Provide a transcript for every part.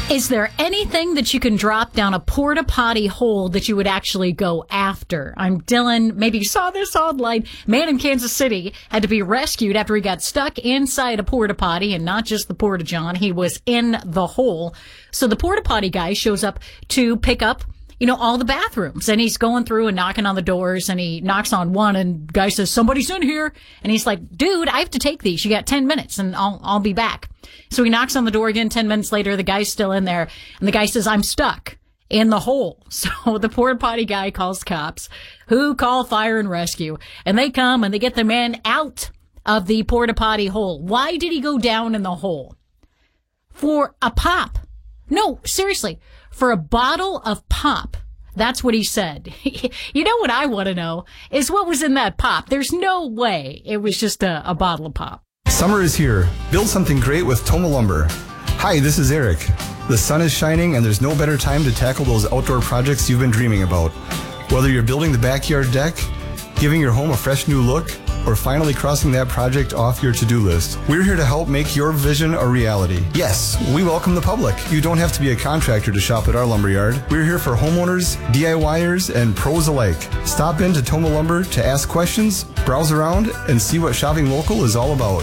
Is there anything that you can drop down a porta potty hole that you would actually go after? I'm Dylan. Maybe you saw this online. Man in Kansas City had to be rescued after he got stuck inside a porta potty, and not just the porta john. He was in the hole. So the porta potty guy shows up to pick up, all the bathrooms, and he's going through and knocking on the doors, and he knocks on one, and the guy says, "Somebody's in here." And he's like, "Dude, I have to take these. You got 10 minutes and I'll be back." So he knocks on the door again. 10 minutes later, the guy's still in there, and the guy says, "I'm stuck in the hole." So the porta potty guy calls the cops, who call fire and rescue, and they come and they get the man out of the porta potty hole. Why did he go down in the hole? For a pop. No, seriously, for a bottle of pop. That's what he said. You know what I want to know is what was in that pop. There's no way it was just a bottle of pop. Summer is here. Build something great with Toma Lumber. Hi, this is Eric. The sun is shining and there's no better time to tackle those outdoor projects you've been dreaming about. Whether you're building the backyard deck, giving your home a fresh new look, or finally crossing that project off your to-do list, we're here to help make your vision a reality. Yes, we welcome the public. You don't have to be a contractor to shop at our lumberyard. We're here for homeowners, DIYers, and pros alike. Stop in to Toma Lumber to ask questions, browse around, and see what shopping local is all about.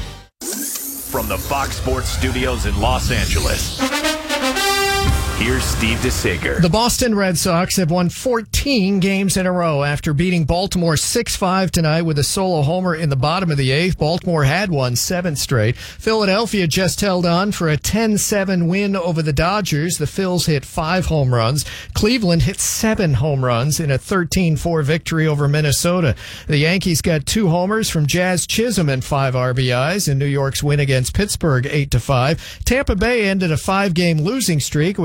From the Fox Sports Studios in Los Angeles, here's Steve DeSager. The Boston Red Sox have won 14 games in a row after beating Baltimore 6-5 tonight with a solo homer in the bottom of the eighth. Baltimore had won 7 straight. Philadelphia just held on for a 10-7 win over the Dodgers. The Phils hit 5 home runs. Cleveland hit 7 home runs in a 13-4 victory over Minnesota. The Yankees got 2 homers from Jazz Chisholm and 5 RBIs in New York's win against Pittsburgh 8-5. Tampa Bay ended a 5-game losing streak